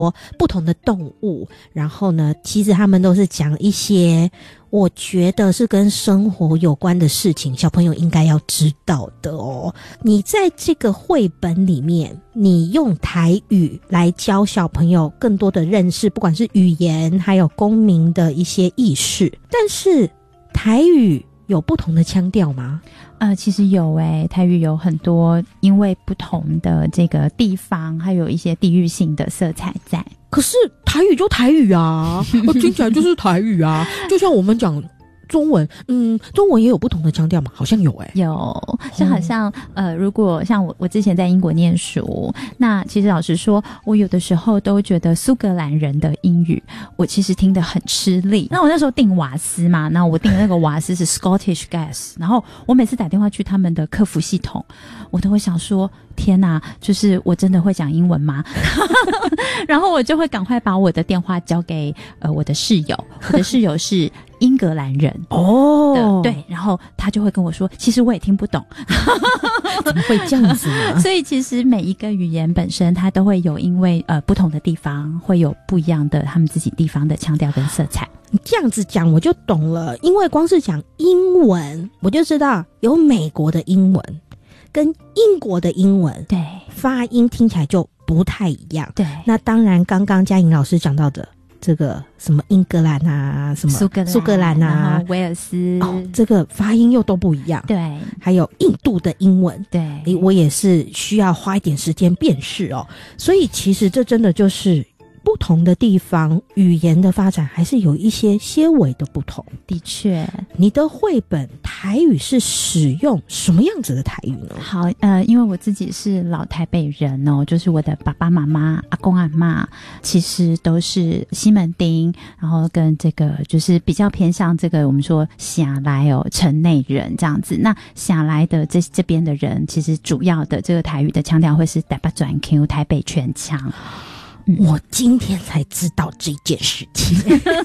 不同的动物，然后呢其实他们都是讲一些我觉得是跟生活有关的事情，小朋友应该要知道的哦。你在这个绘本里面，你用台语来教小朋友更多的认识，不管是语言还有公民的一些意识，但是台语有不同的腔调吗？ 其实有台语有很多因为不同的这个地方还有一些地域性的色彩在。 可是台语就台语啊听起来就是台语啊就像我们讲中文，中文也有不同的腔调嘛？好像有有，就好像如果像我之前在英国念书，那其实老实说，我有的时候都觉得苏格兰人的英语，我其实听得很吃力。那我那时候订瓦斯嘛，那我订的那个瓦斯是 Scottish Gas， 然后我每次打电话去他们的客服系统，我都会想说，天哪，就是我真的会讲英文吗？然后我就会赶快把我的电话交给我的室友，我的室友是英格兰人对，然后他就会跟我说，其实我也听不懂。 怎么会这样子呢？ 所以其实每一个语言本身它都会有因为不同的地方会有不一样的他们自己地方的腔调跟色彩。 你这样子讲我就懂了，因为光是讲英文我就知道有美国的英文跟英国的英文， 对， 发音听起来就不太一样。 对， 那当然刚刚嘉颖老师讲到的这个什么英格兰啊，什么苏格兰啊， 然后威尔斯， 这个发音又都不一样。 对， 还有印度的英文， 对， 我也是需要花一点时间辨识哦。所以其实这真的就是不同的地方语言的发展还是有一些些微的不同。 的确。 你的绘本台语是使用什么样子的台语呢？ 好，因为我自己是老台北人哦，就是我的爸爸妈妈、阿公阿嬷其实都是西门町，然后跟这个就是比较偏向这个我们说下来城内人这样子。那下来的这边的人，其实主要的这个台语的腔调会是台北转 Q 台北全腔。 我今天才知道这件事情。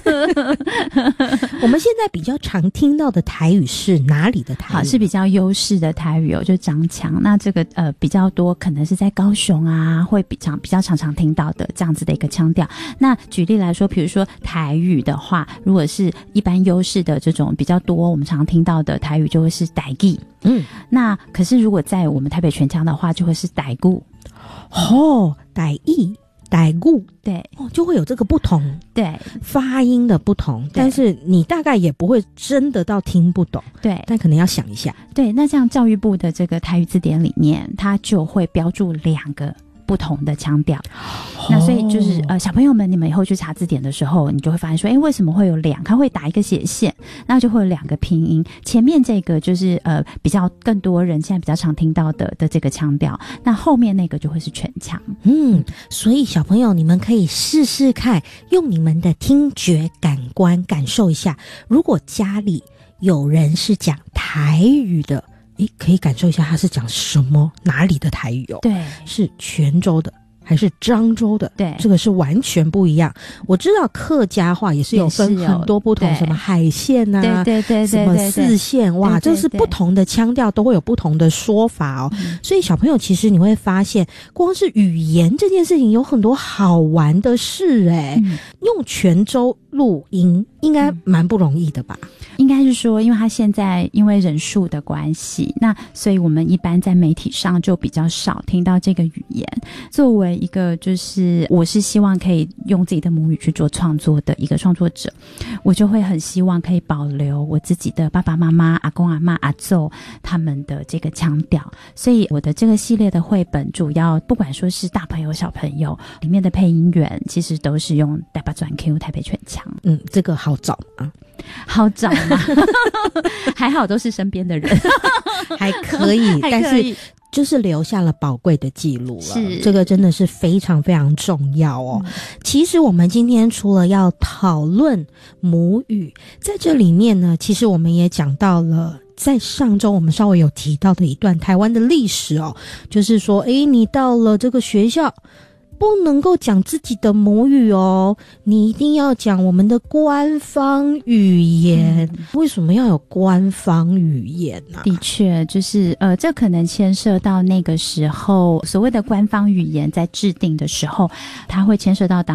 我们现在比较常听到的台语是哪里的台语？ 好，是比较优势的台语就漳腔。那这个比较多可能是在高雄啊，会比较常听到的这样子的一个腔调。那举例来说，比如说台语的话，如果是一般优势的这种比较多我们常听到的台语就会是台语。那可是如果在我们台北全腔的话就会是台语。 台语台语， 对， 就会有这个不同， 对， 发音的不同，但是你大概也不会真的到听不懂， 对， 但可能要想一下。 对，那像教育部的这个台语字典里面，它就会标注2个不同的腔调。那所以就是小朋友们，你们以后去查字典的时候，你就会发现说，为什么会有2？它会打一个斜线，那就会有2个拼音。前面这个就是比较更多人现在比较常听到的这个腔调，那后面那个就会是全腔。 所以小朋友你们可以试试看，用你们的听觉感官感受一下，如果家里有人是讲台语的，可以感受一下他是讲什么哪里的台语对，是泉州的还是漳州的？ 对， 这个是完全不一样。我知道客家话也是有分很多不同，什么海线啊， 对， 什么四线，哇，就是不同的腔调都会有不同的说法哦。所以小朋友其实你会发现，光是语言这件事情有很多好玩的事用泉州录音应该蛮不容易的吧？ 应该是说，因为他现在因为人数的关系，那所以我们一般在媒体上就比较少听到这个语言。作为一个就是我是希望可以用自己的母语去做创作的一个创作者，我就会很希望可以保留我自己的爸爸妈妈、阿公阿嬷、阿祖他们的这个腔调。所以我的这个系列的绘本主要不管说是大朋友小朋友，里面的配音员其实都是用台北转 Q 台北全腔。 这个好找啊， 好找嘛。还好都是身边的人。 还可以，但是就是留下了宝贵的记录了， 是这个真的是非常非常重要哦。其实我们今天除了要讨论母语，在这里面呢，其实我们也讲到了在上周我们稍微有提到的一段台湾的历史哦，就是说你到了这个学校， 不能够讲自己的母语哦，你一定要讲我们的官方语言。为什么要有官方语言呢？ 的确，就是这可能牵涉到那个时候所谓的官方语言在制定的时候，它会牵涉到当